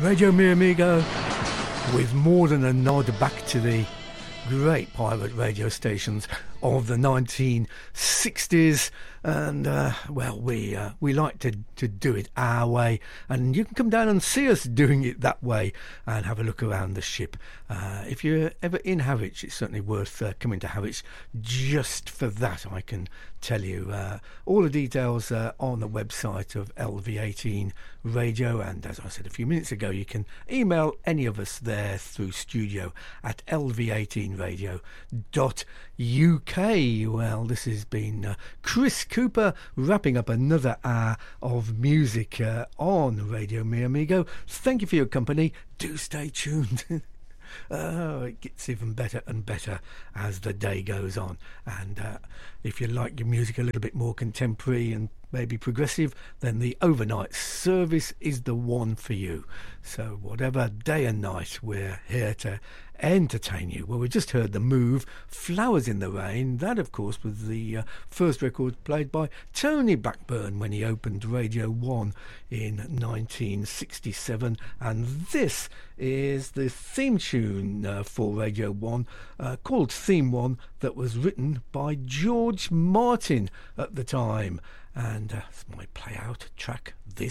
Radio Mi Amigo, with more than a nod back to the great pirate radio stations of the 1960s, and well, we like to do it our way, and you can come down and see us doing it that way and have a look around the ship. If you're ever in Harwich, it's certainly worth coming to Harwich just for that, I can tell you. All the details on the website of LV18 Radio, and as I said a few minutes ago, you can email any of us there through studio at lv18radio.uk. Well, this has been Chris Cooper wrapping up another hour of music on Radio Mi Amigo. Thank you for your company. Do stay tuned. Oh, it gets even better and better as the day goes on. And if you like your music a little bit more contemporary and maybe progressive, then the overnight service is the one for you. So whatever, day and night, we're here to entertain you. Well, we just heard The Move, Flowers in the Rain. That, of course, was the first record played by Tony Blackburn when he opened Radio 1 in 1967. And this is the theme tune for Radio 1, called Theme 1, that was written by George Martin at the time. And it's my play-out track this